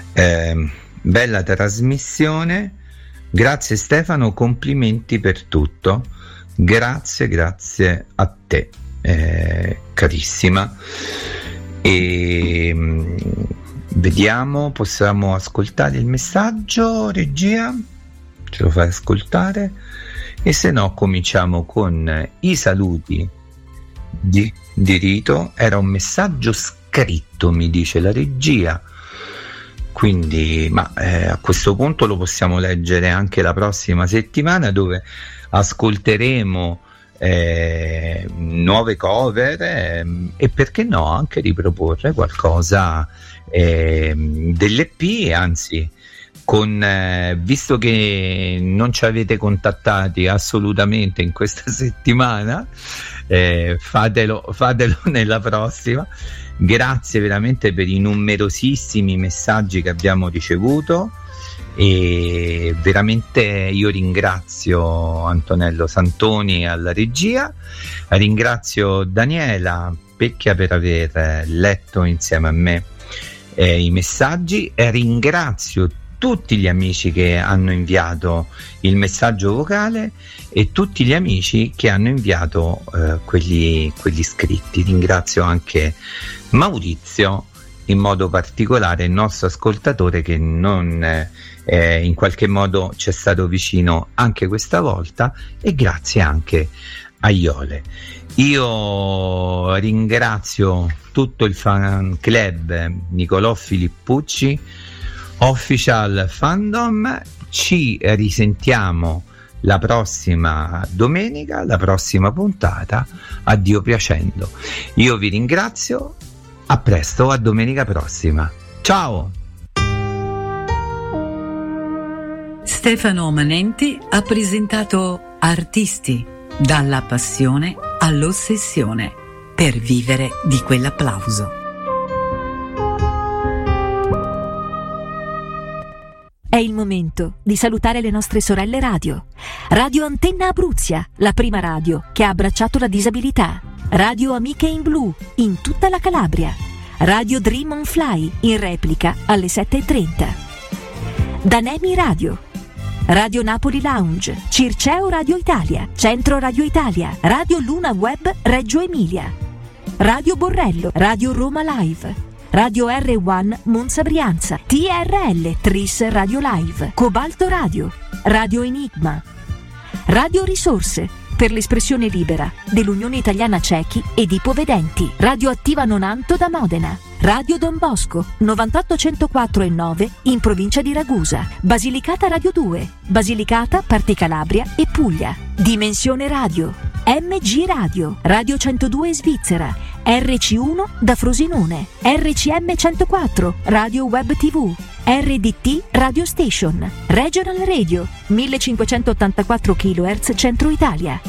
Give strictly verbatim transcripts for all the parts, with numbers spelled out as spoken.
Eh, bella trasmissione, grazie Stefano, complimenti per tutto, grazie, grazie a te, eh, carissima. E mh, vediamo, possiamo ascoltare il messaggio, regia? Ce lo fai ascoltare? E se no cominciamo con i saluti di, di Rito. Era un messaggio scritto, mi dice la regia, quindi ma eh, a questo punto lo possiamo leggere anche la prossima settimana, dove ascolteremo eh, nuove cover eh, e perché no anche riproporre qualcosa eh, dell'E P, anzi con eh, visto che non ci avete contattati assolutamente in questa settimana, eh, fatelo, fatelo nella prossima. Grazie veramente per i numerosissimi messaggi che abbiamo ricevuto e veramente io ringrazio Antonello Santoni alla regia, ringrazio Daniela Pecchia per aver letto insieme a me eh, i messaggi e ringrazio tutti gli amici che hanno inviato il messaggio vocale e tutti gli amici che hanno inviato eh, quelli, quelli scritti. Ringrazio anche Maurizio, in modo particolare il nostro ascoltatore che non eh, in qualche modo ci è stato vicino anche questa volta, e grazie anche a Iole. Io ringrazio tutto il fan club Nicolò Filippucci Official Fandom. Ci risentiamo la prossima domenica, la prossima puntata, a Dio piacendo. Io vi ringrazio, a presto, a domenica prossima, ciao. Stefano Manenti ha presentato Artisti, dalla passione all'ossessione, per vivere di quell'applauso. È il momento di salutare le nostre sorelle radio. Radio Antenna Abruzia, la prima radio che ha abbracciato la disabilità. Radio Amiche in Blu, in tutta la Calabria. Radio Dream on Fly, in replica alle sette e trenta. Danemi Radio. Radio Napoli Lounge, Circeo Radio Italia, Centro Radio Italia, Radio Luna Web Reggio Emilia. Radio Borrello, Radio Roma Live. Radio R uno Monza Brianza, T R L Tris Radio Live, Cobalto Radio, Radio Enigma, Radio Risorse per l'espressione libera dell'Unione Italiana Ciechi ed Ipovedenti, Radio Attiva Nonanto da Modena, Radio Don Bosco novantotto centoquattro e nove in provincia di Ragusa, Basilicata Radio due, Basilicata, Parti Calabria e Puglia, Dimensione Radio, M G Radio, Radio centodue Svizzera, R C uno da Frosinone, R C M centoquattro, Radio Web tivù, R D T Radio Station, Regional Radio, millecinquecentottantaquattro chilohertz Centro Italia,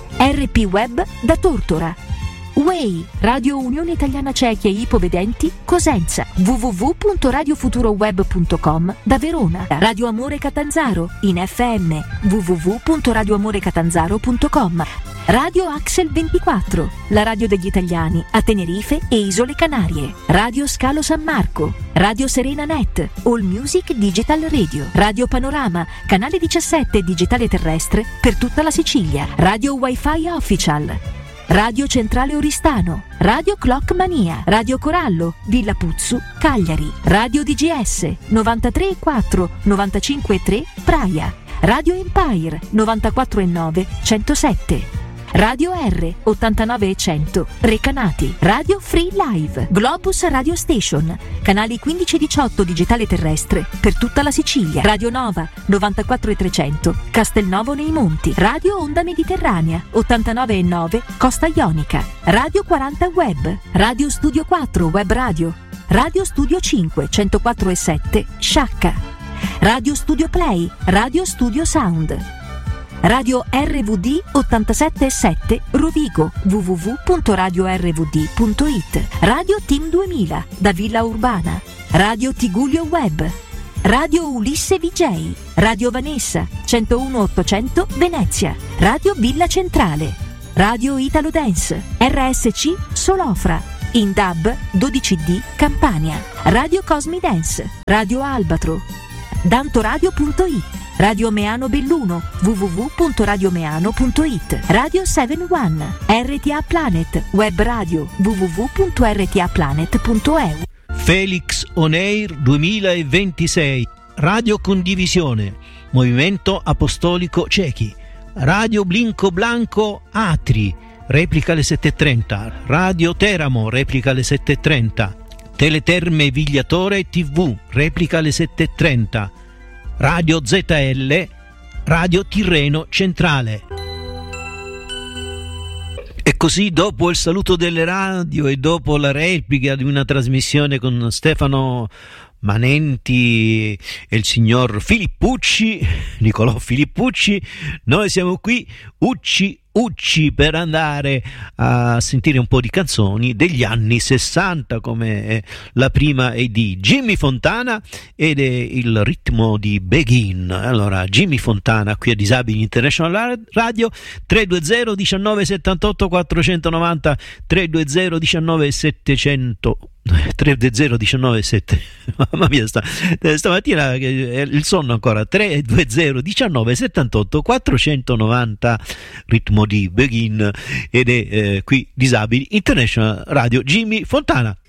R P Web da Tortora, U E I, Radio Unione Italiana Ciechi e Ipovedenti, Cosenza, w w w punto radio futuro web punto com da Verona, Radio Amore Catanzaro, in F M, w w w punto radio amore catanzaro punto com, Radio Axel ventiquattro, la radio degli italiani a Tenerife e Isole Canarie, Radio Scalo San Marco, Radio Serena Net, All Music Digital Radio, Radio Panorama, canale diciassette digitale terrestre per tutta la Sicilia, Radio Wi-Fi Official, Radio Centrale Oristano, Radio Clock Mania, Radio Corallo, Villa Puzzu, Cagliari, Radio D G S novantatré e quattro, novantacinque e tre, Praia, Radio Empire novantaquattro e nove, centosette, Radio R ottantanove e cento, Recanati, Radio Free Live, Globus Radio Station, canali quindici e diciotto digitale terrestre per tutta la Sicilia, Radio Nova novantaquattro e trecento, Castelnovo nei Monti, Radio Onda Mediterranea ottantanove e nove, Costa Ionica, Radio quaranta Web, Radio Studio quattro Web Radio, Radio Studio cinque centoquattro e sette, Sciacca, Radio Studio Play, Radio Studio Sound, Radio R V D ottantasette e sette Rovigo, w w w punto radio r v d punto i t, Radio Team duemila da Villa Urbana, Radio Tigullio Web, Radio Ulisse V J, Radio Vanessa centouno ottocento Venezia, Radio Villa Centrale, Radio Italo Dance, R S C Solofra, in D A B dodici D Campania, Radio Cosmi Dance, Radio Albatro, dantoradio punto it, Radio Meano Belluno, w w w punto radio meano punto it, Radio sette uno, R T A Planet, web radio w w w punto r t a planet punto e u. Felix On Air duemilaventisei, Radio Condivisione, Movimento Apostolico Cechi, Radio Blinco Blanco Atri, replica alle sette e trenta, Radio Teramo, replica alle sette e trenta, Teleterme Vigliatore tivù, replica alle sette e trenta, Radio Z L, Radio Tirreno Centrale. E così, dopo il saluto delle radio e dopo la replica di una trasmissione con Stefano Manenti e il signor Filippucci, Nicolò Filippucci, noi siamo qui, Ucci Ucci, per andare a sentire un po' di canzoni degli anni sessanta, come la prima è di Jimmy Fontana ed è il ritmo di Begin. Allora, Jimmy Fontana qui a Disabili International Radio, tre due zero diciannove settantotto quattrocentonovanta, tre due zero diciannove settecento, tre due zero diciannove sette, mamma mia, sta, stamattina il sonno ancora, tre due zero diciannove settantotto quattrocentonovanta, ritmo di Begin, ed è eh, qui Disabili International Radio, Jimmy Fontana.